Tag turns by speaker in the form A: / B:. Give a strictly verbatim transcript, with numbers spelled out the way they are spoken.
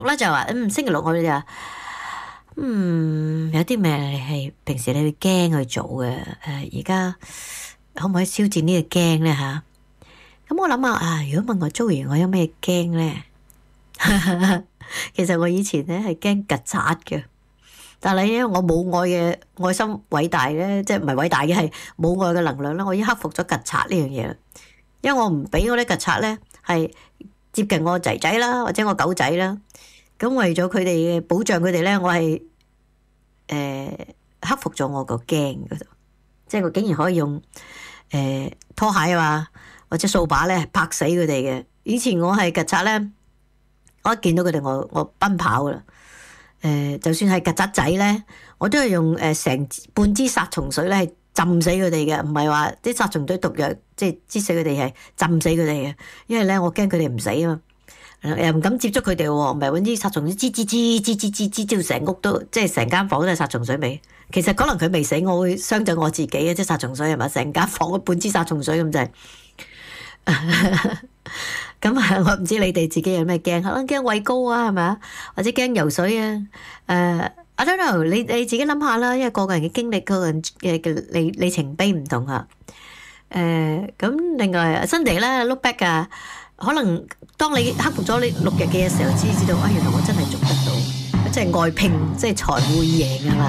A: 咧就話嗯星期六我哋就話嗯有啲咩係平時你會驚去做嘅誒而家可唔可以消戰呢個驚咧吓？咁我諗下啊，如果問我 Joey 我有咩驚咧？其實我以前咧係驚曱甴嘅，但係因為我母愛嘅愛心偉大咧，即係唔係偉大嘅係母愛嘅能量咧，我已經克服咗曱甴呢樣嘢啦。因為我唔俾嗰啲曱甴咧係接近我仔仔啦，或者我狗仔啦。咁為咗佢哋嘅保障佢哋咧，我係誒、呃、克服咗我個驚嗰度，即係我竟然可以用誒、呃、拖鞋啊或者掃把咧拍死佢哋嘅。以前我係曱甴咧，我一見到佢哋我我奔跑噶啦。誒、呃，就算係曱甴仔咧，我都係用誒成、呃、半支殺蟲水咧係浸死佢哋嘅，唔係話啲殺蟲水毒藥即係支死佢哋，係浸死佢哋嘅。因為咧我驚佢哋唔死啊嘛。又唔敢接觸佢哋喎，唔係揾啲殺蟲水，滋滋滋滋滋滋滋，到成屋都即係成間房都係殺蟲水味。其實可能佢未死，我會傷咗我自己嘅，即係殺蟲水係咪？成間房半支殺蟲水咁就係。咁啊，我唔知你哋自己有咩驚，可能驚畏高啊，係咪啊？或者驚游水啊？誒、uh, ，I don't know，你你自己諗下啦，因為個個人嘅經歷、個人嘅嘅里里程碑唔同啊。誒、uh，咁另外新地咧 look back 啊。可能當你克服咗你六日嘅時候，先知道啊，原來我真係做得到，即係外拼，即係財會贏啊嘛。